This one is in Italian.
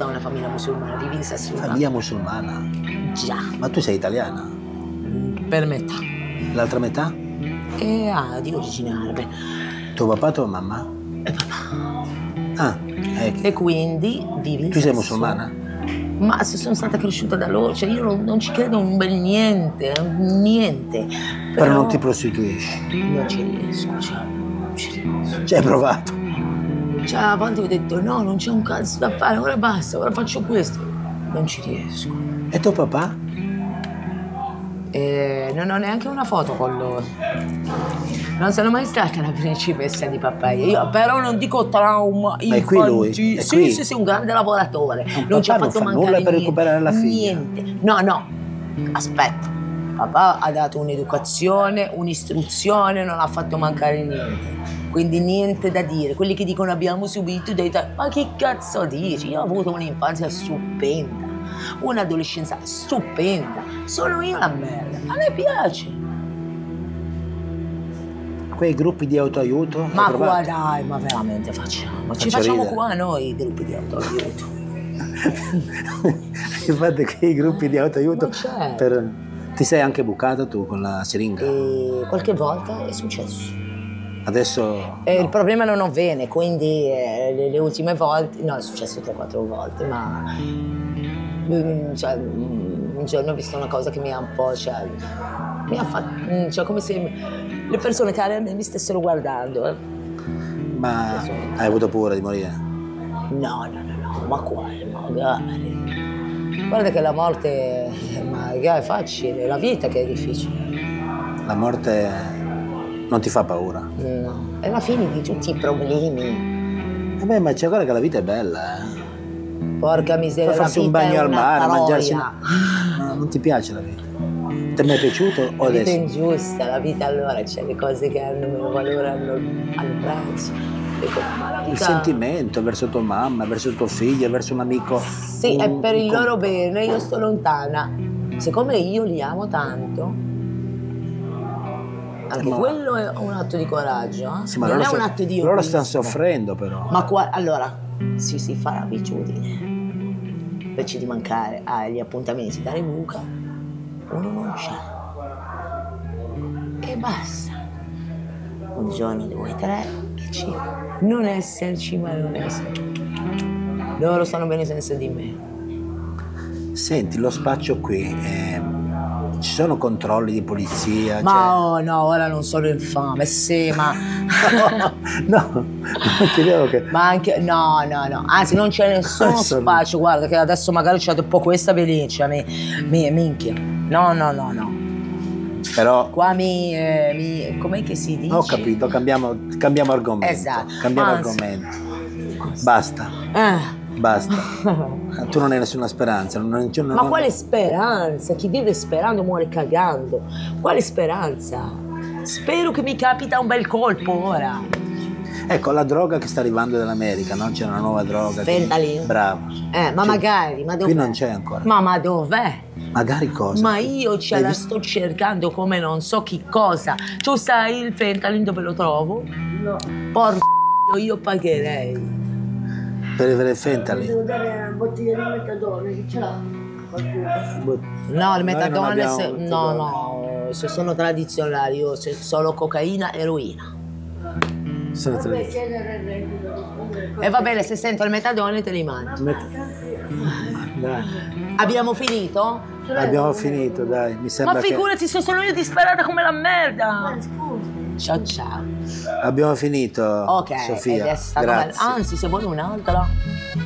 da una famiglia musulmana, vivi in Sassuolo. Famiglia musulmana? Già. Ma tu sei italiana? Per metà. L'altra metà? Di origine arabe. Tuo papà e tua mamma? E papà. Ah, E quindi vivi in tu sei Sassuolo. musulmana? Ma se sono stata cresciuta da loro, cioè io non ci credo un bel niente. Però non ti prostituisci? Non ci riesco, non ci riesco. Ci hai provato? Cioè, a volte ho detto no, non c'è un cazzo da fare, ora basta, ora faccio questo. Non ci riesco. E tuo papà? Non ho neanche una foto con loro. Non sono mai stata una principessa di papaya. Io però non dico trauma. Ma è qui lui? È qui? Sì, un grande lavoratore. Non ci ha fatto mancare nulla per niente. recuperare la figlia? Niente. No. Aspetta. Papà ha dato un'educazione, un'istruzione, non ha fatto mancare niente. Quindi niente da dire. Quelli che dicono abbiamo subito dei... Ma che cazzo dici? Io ho avuto un'infanzia stupenda. Un'adolescenza stupenda. Sono io la merda. A me piace. Quei gruppi di autoaiuto? Ma qua dai, ma veramente facciamo. Ci facciamo ridere. qua noi i gruppi di autoaiuto. Fate quei gruppi di autoaiuto Ma certo. Ti sei anche bucata tu con la siringa? E qualche volta è successo. Adesso... Il problema non avviene, quindi le ultime volte... No, è successo 3-4 volte, ma... Cioè, un giorno ho visto una cosa che mi ha un po'... Cioè, mi ha fatto... Cioè, come se le persone care mi stessero guardando. Ma hai avuto paura di morire? No, ma quale? Magari. Guarda che la morte è facile, è la vita che è difficile. La morte non ti fa paura? No, è la fine di tutti i problemi. Vabbè, ma c'è guarda che la vita è bella, Porca miseria, farsi un bagno al mare, mangiarsi... No, non ti piace la vita? Ti è mai piaciuto o adesso? La vita è ingiusta, la vita allora c'è le cose che hanno meno valore, hanno prezzo. Ma la vita... Il sentimento verso tua mamma, verso tuo figlio, verso un amico. Sì, è per il loro bene, io sto lontana. Siccome io li amo tanto, anche quello è un atto di coraggio. Sì, ma non loro è un atto di loro egoismo. stanno soffrendo però. Ma allora, si fa l'abitudine. Invece di mancare agli appuntamenti da buca, uno non c'è. E basta. Un giorno, 2, 3, e 5. Non esserci, ma non esserci. Loro stanno bene senza di me. Senti, lo spaccio qui, ci sono controlli di polizia? Ma no, ora non sono infame, sì, ma... no, non chiedevo che... Ma anche... No, anzi non c'è nessuno spaccio, guarda che adesso magari c'è un po' questa Venecia, minchia. No. Però... Qua com'è che si dice? Ho capito, cambiamo argomento. Esatto. Cambiamo argomento. Basta. Tu non hai nessuna speranza. Ma quale speranza? Chi vive sperando muore cagando. Quale speranza? Spero che mi capita un bel colpo ora. Ecco, la droga che sta arrivando dall'America, no? C'è una nuova droga. Fentanyl. Brava. Ma magari, ma dov'è? Qui non c'è ancora. Ma dov'è? Magari cosa? Ma io la sto cercando come non so chi cosa. Tu sai il fentanyl dove lo trovo? No. Porco, io pagherei. Per il fentanyl? Devo dare una bottiglia di metadone, che ce l'ha qualcuno? No, il metadone, metadone. no, se sono tradizionali, io solo cocaina, eroina. Vabbè, c'è E va bene, se sento il metadone te li mando. Dai. Abbiamo finito? Abbiamo finito, dai. Mi sembra Ma figurati, sono io disperata come la merda. Ciao. Abbiamo finito, Ok, Sofia. ed è stato Grazie. bello. Anzi, se vuoi un'altra.